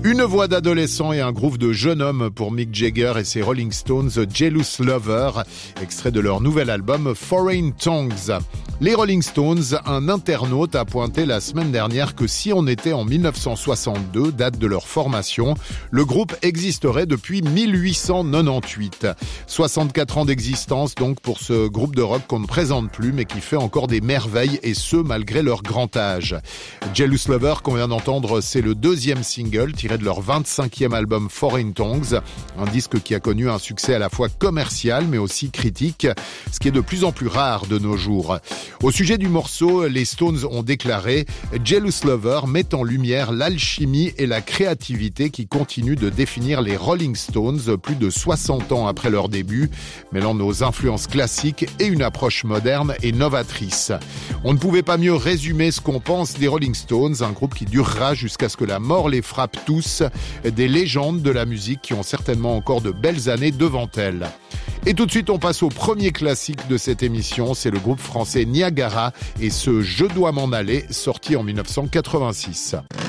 Une voix d'adolescent et un groove de jeune homme pour Mick Jagger et ses Rolling Stones, Jealous Lover, extrait de leur nouvel album Foreign Tongues. Les Rolling Stones, un internaute a pointé la semaine dernière que si on était en 1962, date de leur formation, le groupe existerait depuis 1898. 64 ans d'existence donc pour ce groupe de rock qu'on ne présente plus mais qui fait encore des merveilles et ce malgré leur grand âge. Jealous Lover qu'on vient d'entendre, c'est le deuxième single tiré de leur 25e album Foreign Tongues, un disque qui a connu un succès à la fois commercial mais aussi critique, ce qui est de plus en plus rare de nos jours. Au sujet du morceau, les Stones ont déclaré « Jealous Lover met en lumière l'alchimie et la créativité qui continuent de définir les Rolling Stones plus de 60 ans après leur début, mêlant nos influences classiques et une approche moderne et novatrice. » On ne pouvait pas mieux résumer ce qu'on pense des Rolling Stones, un groupe qui durera jusqu'à ce que la mort les frappe tous, des légendes de la musique qui ont certainement encore de belles années devant elles. Et tout de suite, on passe au premier classique de cette émission, c'est le groupe français Niagara et ce « Je dois m'en aller » sorti en 1986.